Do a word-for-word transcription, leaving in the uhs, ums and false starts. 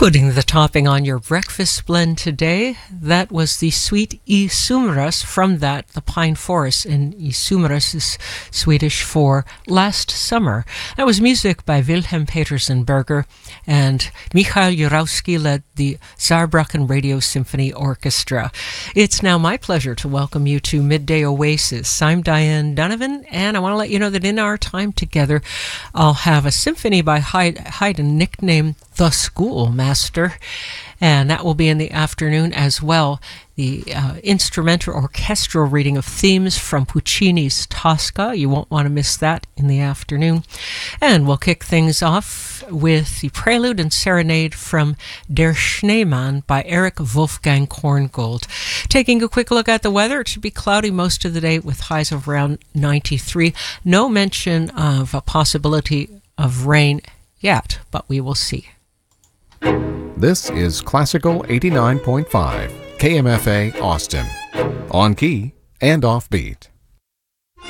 Putting the topping on your breakfast blend today, that was the sweet Isumras. From that, the pine forest in Isumras is Swedish for last summer. That was music by Wilhelm Petersen Berger, and Michael Jurowski led the Saarbrücken Radio Symphony Orchestra. It's now my pleasure to welcome you to Midday Oasis. I'm Diane Donovan, and I want to let you know that in our time together, I'll have a symphony by Haydn nicknamed The Schoolmaster, and that will be in the afternoon as well. The uh, instrumental orchestral reading of themes from Puccini's Tosca. You won't want to miss that in the afternoon. And we'll kick things off with the prelude and serenade from Der Schneemann by Erich Wolfgang Korngold. Taking a quick look at the weather, it should be cloudy most of the day with highs of around ninety-three. No mention of a possibility of rain yet, but we will see. This is Classical eighty-nine point five, K M F A Austin, on key and offbeat.